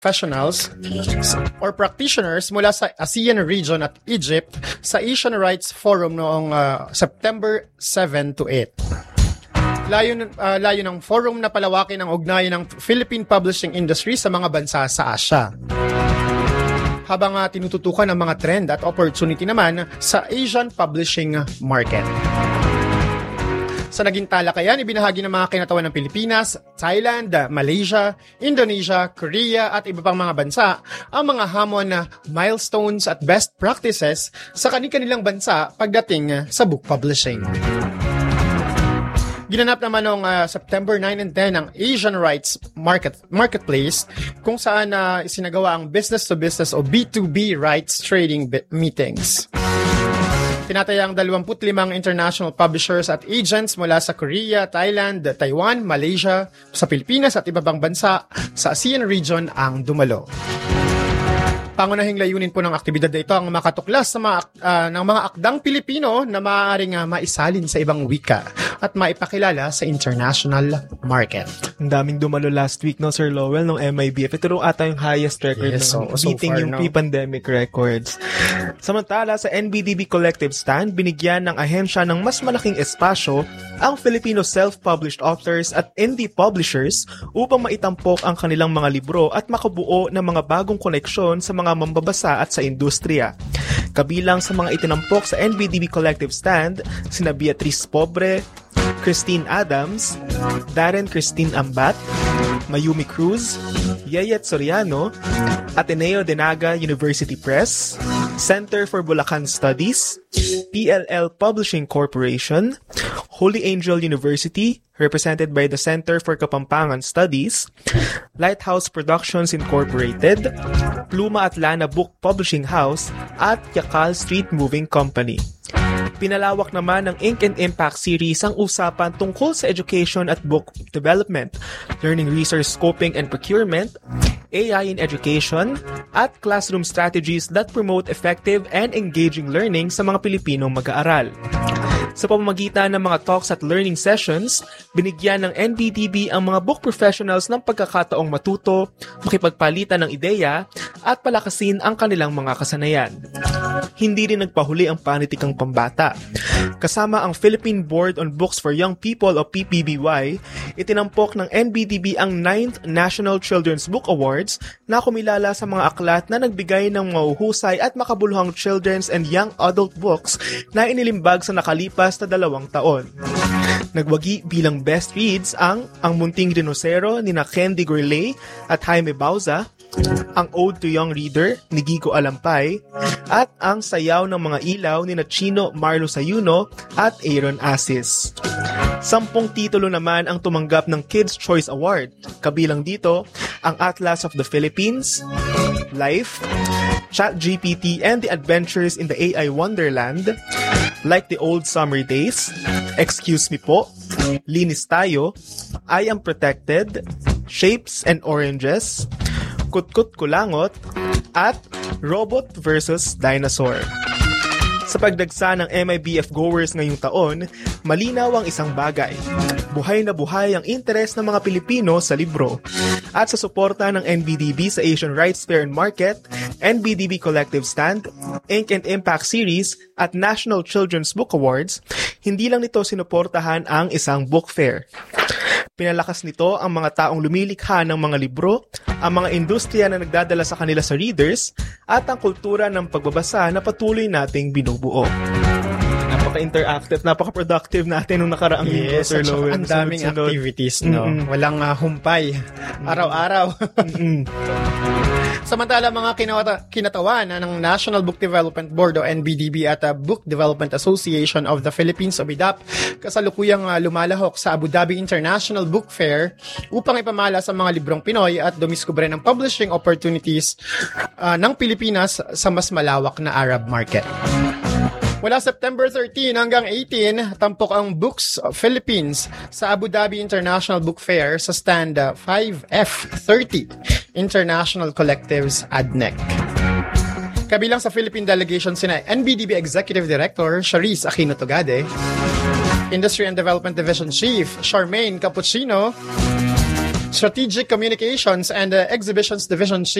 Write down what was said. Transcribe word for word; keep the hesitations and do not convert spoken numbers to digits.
professionals or practitioners mula sa ASEAN region at Egypt sa Asian Rights Forum noong uh, September seven to eight. Layo, uh, layo ng forum na palawakin ang ugnayan ng Philippine publishing industry sa mga bansa sa Asia. Habang uh, tinututukan ang mga trend at opportunity naman sa Asian publishing market. Sa naging talakayan, ibinahagi ng mga kinatawan ng Pilipinas, Thailand, Malaysia, Indonesia, Korea at iba pang mga bansa ang mga hamon na milestones at best practices sa kanilang bansa pagdating sa book publishing. Ginanap naman noong uh, September nine and ten ang Asian Rights Market Marketplace kung saan uh, isinagawa ang business-to-business o B two B rights trading be- meetings. Tinatayang twenty-five international publishers at agents mula sa Korea, Thailand, Taiwan, Malaysia, sa Pilipinas at iba pang bansa sa ASEAN region ang dumalo. Pangunahing layunin po ng aktibidad na ito ang makatuklas sa mga, uh, ng mga akdang Pilipino na maaaring uh, maisalin sa ibang wika at maipakilala sa international market. Ang daming dumalo last week, no, Sir Lowell, ng M I B F. Ito rin ata yung highest record, yes, no, so, beating so far, yung no? pre-pandemic records. Samantala, sa N B D B Collective Stand, binigyan ng ahensya ng mas malaking espasyo ang Filipino self-published authors at indie publishers upang maitampok ang kanilang mga libro at makabuo ng mga bagong koneksyon sa mga mambabasa at sa industriya. Kabilang sa mga itinampok sa N B D B Collective Stand, sina Beatrice Pobre, Christine Adams, Darren Christine Ambat, Mayumi Cruz, Yayet Soriano, Ateneo de Naga University Press, Center for Bulacan Studies, P L L Publishing Corporation, Holy Angel University, represented by the Center for Kapampangan Studies, Lighthouse Productions Incorporated, Pluma at Lana Book Publishing House, at Yakal Street Moving Company. Pinalawak naman ng Ink and Impact series ang usapan tungkol sa education at book development, learning resource scoping and procurement, A I in education, at classroom strategies that promote effective and engaging learning sa mga Pilipinong mag-aaral. Sa pamamagitan ng mga talks at learning sessions, binigyan ng N B D B ang mga book professionals ng pagkakataong matuto, makipagpalitan ng ideya, at palakasin ang kanilang mga kasanayan. Hindi rin nagpahuli ang panitikang pambata. Kasama ang Philippine Board on Books for Young People o P P B Y, itinampok ng N B D B ang ninth National Children's Book Awards na kumilala sa mga aklat na nagbigay ng mahuhusay at makabuluhang children's and young adult books na inilimbag sa nakalipas na dalawang taon. Nagwagi bilang best reads ang Ang Munting Rinosero ni na Candy Gourlay at Jaime Bauza, ang Ode to Young Reader ni Gigo Alampay, at ang Sayaw ng Mga Ilaw ni na Chino Marlo Sayuno at Aaron Asis. Sampung titulo naman ang tumanggap ng Kids' Choice Award. Kabilang dito ang Atlas of the Philippines, Life, ChatGPT and the Adventures in the A I Wonderland, Like the Old Summer Days, Excuse Me Po, Linis Tayo, I Am Protected, Shapes and Oranges, Kutkut Kulangot, at Robot versus Dinosaur. Sa pagdagsa ng M I B F goers ngayong taon, malinaw ang isang bagay. Buhay na buhay ang interes ng mga Pilipino sa libro. At sa suporta ng N B D B sa Asian Rights Fair and Market, N B D B Collective Stand, Ink and Impact Series, at National Children's Book Awards, hindi lang nito sinuportahan ang isang book fair. Pinalakas nito ang mga taong lumilikha ng mga libro, ang mga industriya na nagdadala sa kanila sa readers, at ang kultura ng pagbabasa na patuloy nating binubuo. Napaka-interactive, napaka-productive natin nung nakaraang yes, linggo, Sir Lowell. Ang daming sunod, activities, no? Mm-mm. Walang uh, humpay. Araw-araw. Samantala, mga kinata- kinatawan ng National Book Development Board o N B D B at uh, Book Development Association of the Philippines o B D A P kasalukuyang uh, lumalahok sa Abu Dhabi International Book Fair upang ipamala sa mga librong Pinoy at dumiskubre ng publishing opportunities uh, ng Pilipinas sa mas malawak na Arab market. Mula September thirteen hanggang eighteen, tampok ang Books Philippines sa Abu Dhabi International Book Fair sa stand five F thirty International Collectives A D N E C. Kabilang sa Philippine delegation sina N B D B Executive Director Sharice Aquino Togade, Industry and Development Division Chief Charmaine Cappuccino, Strategic Communications and uh, Exhibitions Division